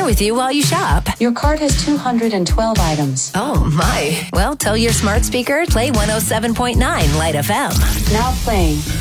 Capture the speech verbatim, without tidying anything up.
with you while you shop. Your cart has two hundred twelve items. Oh, my. Well, tell your smart speaker, play one oh seven point nine Light F M. Now playing.